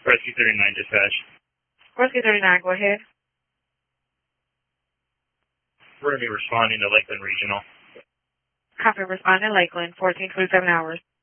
Rescue 39 dispatch. Rescue 39, go ahead. We're going to be responding to Lakeland Regional. Copy, respond in Lakeland, 1427 hours.